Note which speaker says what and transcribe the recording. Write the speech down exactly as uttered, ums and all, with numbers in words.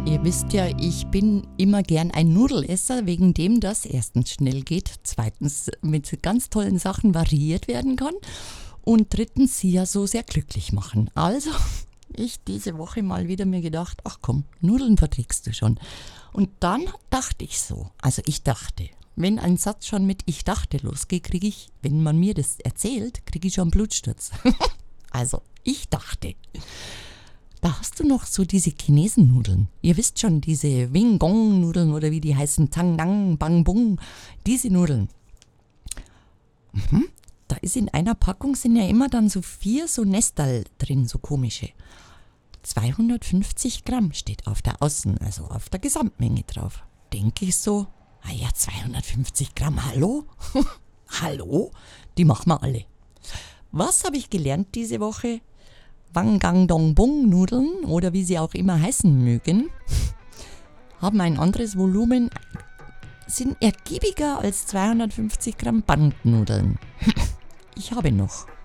Speaker 1: Ihr wisst ja, ich bin immer gern ein Nudelesser, wegen dem das erstens schnell geht, zweitens mit ganz tollen Sachen variiert werden kann und drittens sie ja so sehr glücklich machen. Also ich diese Woche mal wieder mir gedacht, ach komm, Nudeln verträgst du schon. Und dann dachte ich so, also ich dachte, wenn ein Satz schon mit ich dachte losgeht, kriege ich, wenn man mir das erzählt, kriege ich schon Blutsturz. Also ich dachte... Da hast du noch so diese Chinesennudeln. Ihr wisst schon, diese Wing-Gong-Nudeln oder wie die heißen, Tang-Nang, Bang-Bung, diese Nudeln. Mhm. Da ist in einer Packung sind ja immer dann so vier so Nestal drin, so komische. zweihundertfünfzig Gramm steht auf der Außen, also auf der Gesamtmenge drauf. Denke ich so, ah ja, zweihundertfünfzig Gramm, hallo? Hallo? Die machen wir alle. Was habe ich gelernt diese Woche? Wangang-Dong-Bung-Nudeln oder wie sie auch immer heißen mögen, haben ein anderes Volumen, sind ergiebiger als zweihundertfünfzig Gramm Bandnudeln. Ich habe noch.